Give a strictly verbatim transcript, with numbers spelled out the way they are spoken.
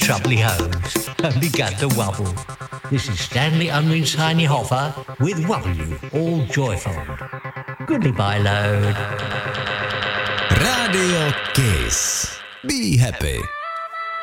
troubly hose and began to wobble. This is Stanley Unwin's Tiny Hoffer with Wobble You, all joyful. Goodbye, load. Radio Kiss. Be happy.